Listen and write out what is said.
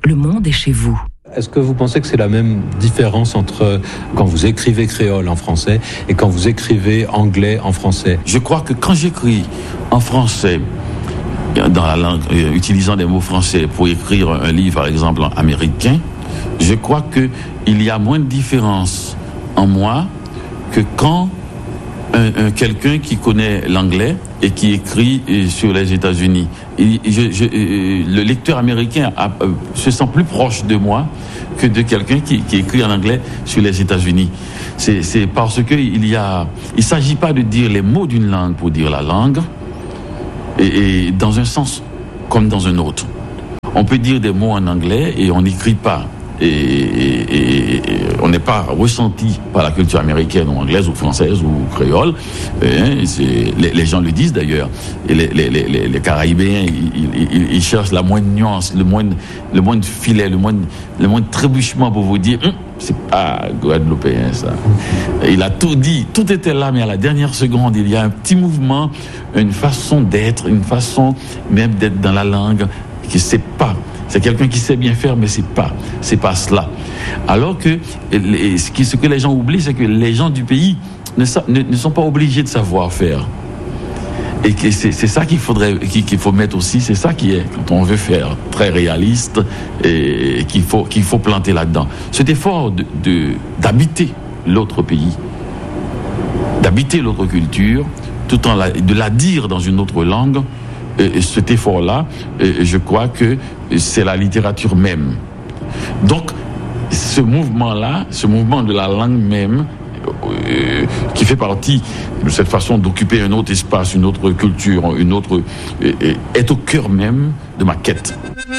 Le monde est chez vous. Est-ce que vous pensez que c'est la même différence entre quand vous écrivez créole en français et quand vous écrivez anglais en français? Je crois que quand j'écris en français, dans la langue, utilisant des mots français pour écrire un livre, par exemple, en américain, je crois qu'il y a moins de différence en moi que quand quelqu'un qui connaît l'anglais et qui écrit sur les États-Unis. Le lecteur américain se sent plus proche de moi que de quelqu'un qui écrit en anglais sur les États-Unis. C'est parce que il s'agit pas de dire les mots d'une langue pour dire la langue, et dans un sens comme dans un autre. On peut dire des mots en anglais et on n'écrit pas. Et on n'est pas ressenti par la culture américaine ou anglaise ou française ou créole. Les gens le disent d'ailleurs. Et les Caraïbéens, ils cherchent la moindre nuance, le moindre filet, le moindre trébuchement pour vous dire c'est pas guadeloupéen ça. Et il a tout dit, tout était là, mais à la dernière seconde, il y a un petit mouvement, une façon d'être, une façon même d'être dans la langue qui c'est pas. C'est quelqu'un qui sait bien faire, mais c'est pas cela. Alors que ce que les gens oublient, c'est que les gens du pays ne sont pas obligés de savoir faire. Et que c'est ça qu'il faut mettre aussi. C'est ça qui est, quand on veut faire très réaliste, et qu'il faut planter là-dedans. Cet effort d'habiter l'autre pays, d'habiter l'autre culture, tout en de la dire dans une autre langue. Et cet effort-là, je crois que c'est la littérature même. Donc, ce mouvement-là, ce mouvement de la langue même, qui fait partie de cette façon d'occuper un autre espace, une autre culture, est au cœur même de ma quête.